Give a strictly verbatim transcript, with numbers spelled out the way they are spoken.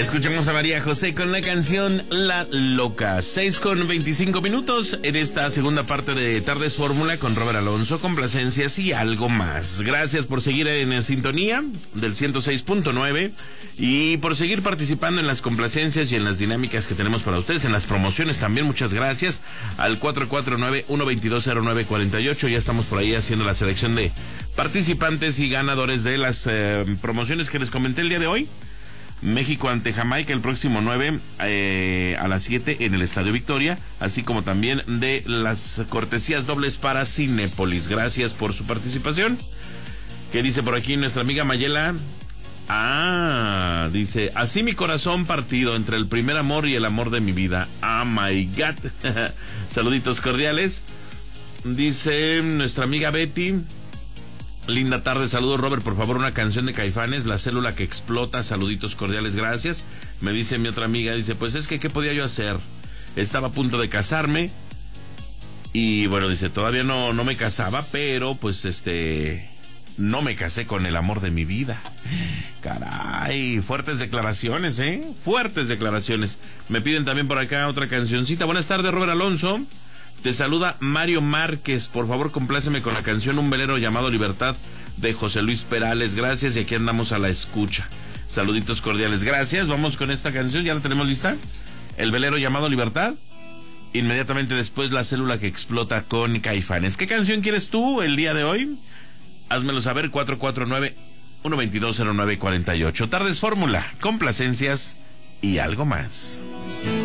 Escuchamos a María José con la canción La Loca. seis con veinticinco minutos en esta segunda parte de Tardes Fórmula con Robert Alonso, complacencias y algo más. Gracias por seguir en sintonía del ciento seis punto nueve y por seguir participando en las complacencias y en las dinámicas que tenemos para ustedes, en las promociones también. Muchas gracias al cuatro cuatro nueve, uno dos dos, cero nueve cuatro ocho. Ya estamos por ahí haciendo la selección de participantes y ganadores de las eh, promociones que les comenté el día de hoy. México ante Jamaica el próximo nueve eh, a las siete en el Estadio Victoria, así como también de las cortesías dobles para Cinépolis. Gracias por su participación. ¿Qué dice por aquí nuestra amiga Mayela? Ah, dice, así mi corazón partido entre el primer amor y el amor de mi vida. Oh my God. Saluditos cordiales. Dice nuestra amiga Betty, linda tarde, saludos Robert, por favor una canción de Caifanes, La célula que explota, saluditos cordiales, gracias. Me dice mi otra amiga, dice, pues es que ¿qué podía yo hacer? Estaba a punto de casarme y bueno, dice, todavía no, no me casaba, pero pues este, no me casé con el amor de mi vida. Caray, fuertes declaraciones, ¿eh? Fuertes declaraciones. Me piden también por acá otra cancioncita. Buenas tardes, Robert Alonso. Te saluda Mario Márquez, por favor compláceme con la canción Un velero llamado Libertad de José Luis Perales, gracias, y aquí andamos a la escucha. Saluditos cordiales, gracias, vamos con esta canción, ¿ya la tenemos lista? El velero llamado Libertad, inmediatamente después La célula que explota con Caifanes. ¿Qué canción quieres tú el día de hoy? Házmelo saber, cuatro cuatro nueve, uno dos dos, cero nueve cuatro ocho. Tardes Fórmula, complacencias y algo más.